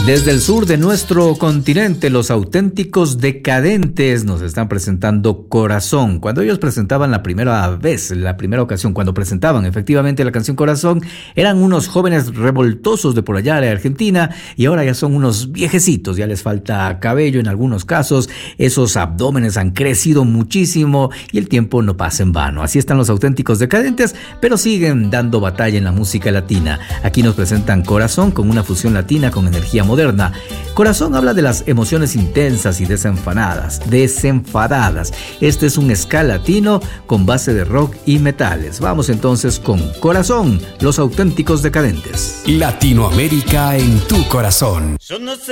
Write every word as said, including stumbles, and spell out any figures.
Desde el sur de nuestro continente, los auténticos decadentes nos están presentando Corazón. Cuando ellos presentaban la primera vez, la primera ocasión, cuando presentaban efectivamente la canción Corazón, eran unos jóvenes revoltosos de por allá de Argentina y ahora ya son unos viejecitos, ya les falta cabello en algunos casos, esos abdómenes han crecido muchísimo y el tiempo no pasa en vano. Así están los auténticos decadentes, pero siguen dando batalla en la música latina. Aquí nos presentan Corazón con una fusión latina con energía moderna. Corazón habla de las emociones intensas y desenfadadas, desenfadadas. Este es un ska latino con base de rock y metales. Vamos entonces con Corazón, los auténticos decadentes. Latinoamérica en tu corazón.